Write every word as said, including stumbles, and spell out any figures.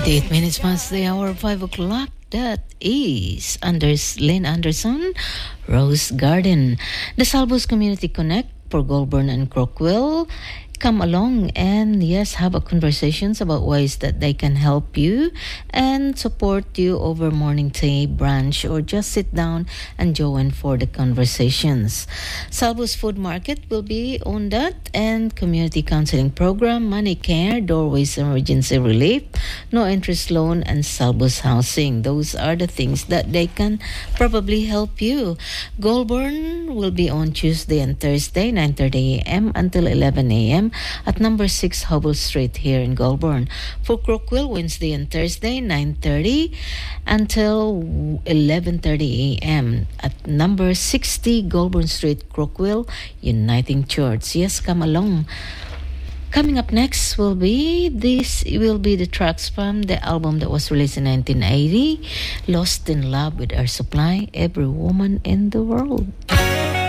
twenty-eight minutes past the hour, five o'clock. That is Anders Lynn Anderson, Rose Garden. The Salvos Community Connect for Goulburn and Crockwell. Come along and yes, have a conversations about ways that they can help you and support you over morning tea, brunch, or just sit down and join for the conversations. Salvo's Food Market will be on that, and community counseling program, money care, doorways emergency relief, no interest loan, and Salvo's housing. Those are the things that they can probably help you. Goulburn will be on Tuesday and Thursday, nine thirty a.m. until eleven a.m. at number six Hubble Street here in Goulburn. For Crockwell, Wednesday and Thursday, nine thirty until eleven thirty a.m. at number sixty Goulburn Street, Crockwell Uniting Church. Yes, come along. Coming up next will be this will be the tracks from the album that was released in nineteen eighty, Lost in Love with Air Supply, Every Woman in the World.